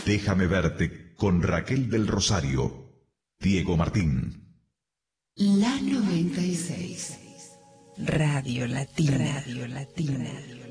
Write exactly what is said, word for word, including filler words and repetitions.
Déjame verte con Raquel del Rosario, Diego Martín. La noventa y seis. Radio Latina. Radio Latina.